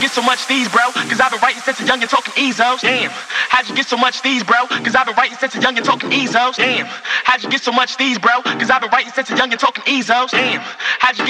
get so much these, bro? Cause I've been writing since a young and talking EZOs. Damn, how'd you get so much these, bro? Cause I've been writing since a young and talking EZOs. Damn, how'd you get so much these, bro? Cause I've been writing since a young and talking EZOs. Damn, how'd you